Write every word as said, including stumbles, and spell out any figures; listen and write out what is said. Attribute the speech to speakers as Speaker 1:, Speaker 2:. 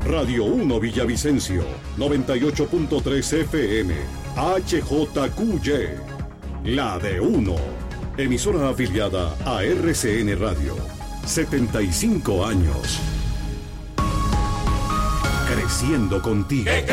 Speaker 1: Radio uno Villavicencio, noventa y ocho punto tres F M, H J Q Y, la de uno. Emisora afiliada a R C N Radio. setenta y cinco años. Creciendo contigo.